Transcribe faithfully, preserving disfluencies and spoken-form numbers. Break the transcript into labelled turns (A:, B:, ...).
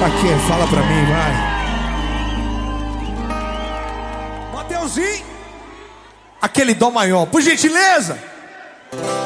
A: pra quê? Fala pra mim, vai. Mateuzinho, aquele dó maior, por gentileza.